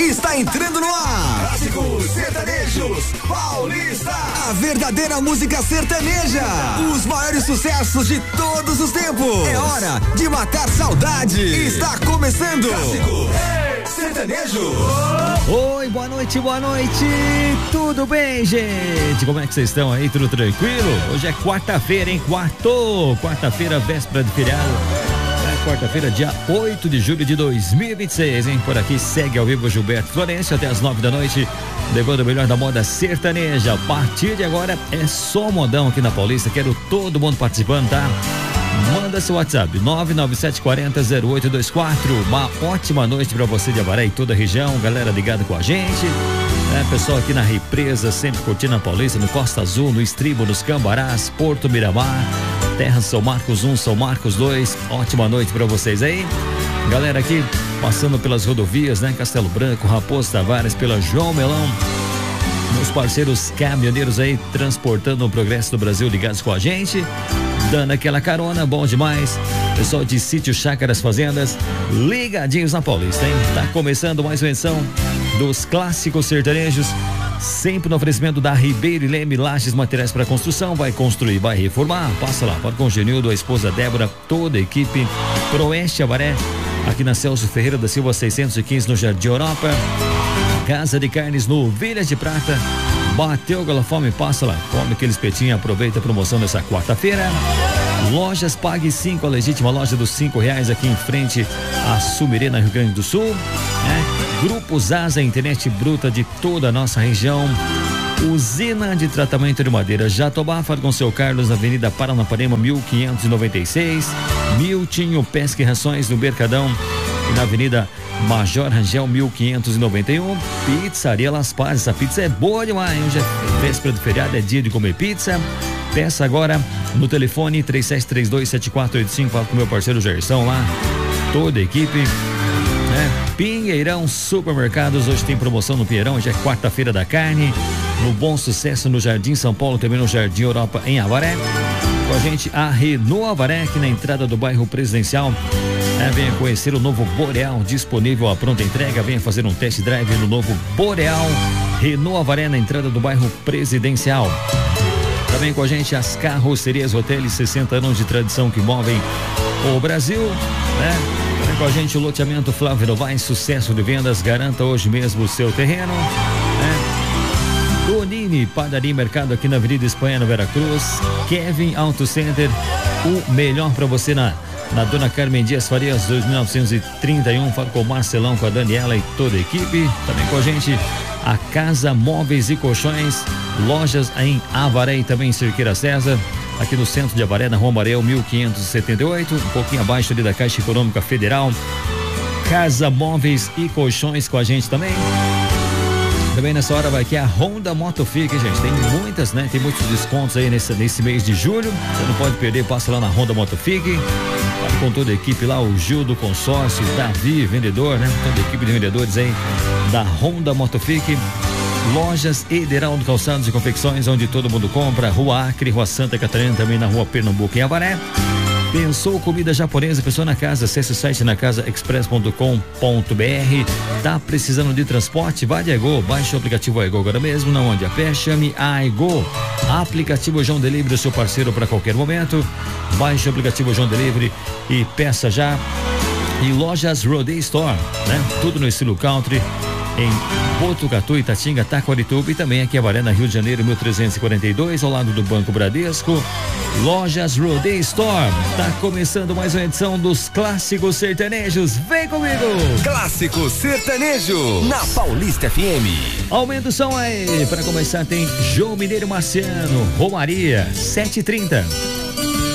está entrando no ar. Clássicos Sertanejos Paulista. A verdadeira música sertaneja. Os maiores sucessos de todos os tempos. É hora de matar saudade. Está começando. Clássico Sertanejo. Oi, boa noite, boa noite. Tudo bem, gente? Como é que vocês estão aí? Tudo tranquilo? Hoje é quarta-feira, hein? Quarta-feira, véspera de feriado. Quarta-feira, dia 8 de julho de 2026, hein? Por aqui segue ao vivo Gilberto Florencio até as 9 da noite, levando o melhor da moda sertaneja. A partir de agora é só modão aqui na Paulista. Quero todo mundo participando, tá? Manda seu WhatsApp 997400824. Uma ótima noite pra você de Avaré e toda a região, galera ligada com a gente. Pessoal aqui na Represa, sempre curtindo a Paulista, no Costa Azul, no Estribo, nos Cambarás, Porto Miramar, Terra São Marcos 1, São Marcos 2. Ótima noite pra vocês aí. Galera aqui passando pelas rodovias, né? Castelo Branco, Raposo Tavares, pela João Melão. Meus parceiros caminhoneiros aí transportando o progresso do Brasil ligados com a gente, dando aquela carona, bom demais. Pessoal de Sítio Chácaras Fazendas, ligadinhos na Paulista, hein? Tá começando mais uma edição dos Clássicos Sertanejos, sempre no oferecimento da Ribeiro e Leme Lajes Materiais para Construção. Vai construir, vai reformar, passa lá, fala com o Genildo, a esposa Débora, toda a equipe. Proeste Avaré, aqui na Celso Ferreira da Silva 615, no Jardim Europa. Casa de Carnes no Vilhas de Prata. Bateu aquela fome, passa lá, come aquele espetinho, aproveita a promoção dessa quarta-feira. Lojas Pague 5, a legítima loja dos R$5 aqui em frente a Sumirê, na Rio Grande do Sul, né? Grupo Zaza, internet bruta de toda a nossa região. Usina de tratamento de madeira Jatobá, fala com seu Carlos, na Avenida Paranapanema 1596. Miltinho Pesca e Rações no Mercadão e na Avenida Major Rangel 1591. Pizzaria Las Paz, essa pizza é boa demais, hein? Hoje é véspera do feriado, é dia de comer pizza. Peça agora no telefone 37327485, fala com o meu parceiro Gerson lá, toda a equipe, né? Pinheirão Supermercados, hoje tem promoção no Pinheirão, hoje é quarta-feira da carne. No Bom Sucesso no Jardim São Paulo, também no Jardim Europa em Avaré. Com a gente a Renault Avaré, aqui na entrada do bairro Presidencial. Venha conhecer o novo Boreal, disponível à pronta entrega. Venha fazer um test drive no novo Boreal. Renault Avaré, na entrada do bairro Presidencial. Também com a gente as Carrocerias Hotéis, 60 anos de tradição que movem o Brasil, né? Também com a gente o loteamento Flávio Novaes, sucesso de vendas, garanta hoje mesmo o seu terreno, né? Donini, Padaria e Mercado aqui na Avenida Espanha, no Veracruz. Kevin Auto Center, o melhor para você na Dona Carmen Dias Farias, 2931, fala com o Marcelão, com a Daniela e toda a equipe. Também com a gente a Casa Móveis e Colchões, lojas em Avaré e também em Cerqueira César, aqui no centro de Avaré, na Rua Amarel 1578, um pouquinho abaixo ali da Caixa Econômica Federal. Casa Móveis e Colchões com a gente também. Também nessa hora vai aqui a Honda Motofic, gente, tem muitas, né? Tem muitos descontos aí nesse mês de julho, você não pode perder, passa lá na Honda Motofic, fala com toda a equipe lá, o Gil do consórcio, Davi, vendedor, né? Toda a equipe de vendedores aí da Honda Motofic. Lojas Ederaldo Calçados e Confecções, onde todo mundo compra, Rua Acre, Rua Santa Catarina, também na Rua Pernambuco em Avaré. Pensou comida japonesa, pessoa na casa, acesse o site nacasaexpress.com.br. Tá precisando de transporte? Vá de Aigô, baixe o aplicativo Aigô agora mesmo, não onde a pé, chame a Aigô. Aplicativo João Delivery, seu parceiro para qualquer momento. Baixe o aplicativo João Delivery e peça já. E lojas Roday Store, né? Tudo no estilo country, em Botucatu, Itatinga, Taquarituba e também aqui em Avaré, na Rio de Janeiro, 1342, ao lado do Banco Bradesco. Lojas Roday Store. Tá começando mais uma edição dos Clássicos Sertanejos. Vem comigo! Clássico Sertanejo na Paulista FM. Aumenta o som aí. Para começar tem João Mineiro Marciano, Romaria, 7h30.